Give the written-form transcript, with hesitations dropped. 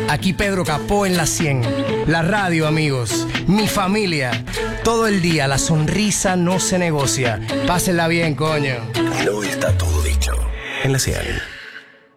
Aquí Pedro Capó en la 100. La radio, amigos. Mi familia. Todo el día la sonrisa no se negocia. Pásenla bien, coño. Y no está todo dicho en la 100.